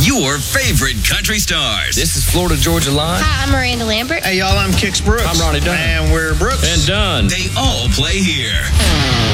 your favorite country stars. This is Florida Georgia Line. Hi, I'm Miranda Lambert. Hey, y'all, I'm Kix Brooks. I'm Ronnie Dunn. And we're Brooks. And Dunn. They all play here.